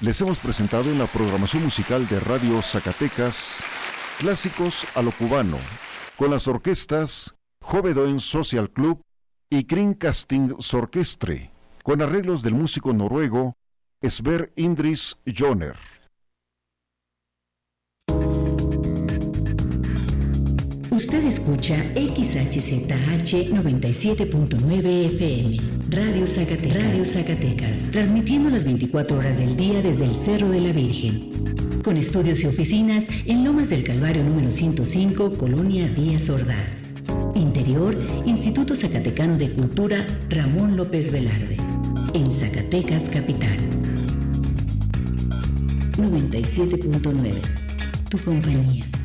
Les hemos presentado en la programación musical de Radio Zacatecas clásicos a lo cubano, con las orquestas Jovedoen Social Club y Kringkastingsorkestre, con arreglos del músico noruego Sver Indris Joner. Usted escucha XHZH 97.9 FM, Radio Zacatecas, transmitiendo las 24 horas del día desde el Cerro de la Virgen, con estudios y oficinas en Lomas del Calvario número 105, Colonia Díaz Ordaz. Interior, Instituto Zacatecano de Cultura Ramón López Velarde, en Zacatecas Capital. 97.9, tu compañía.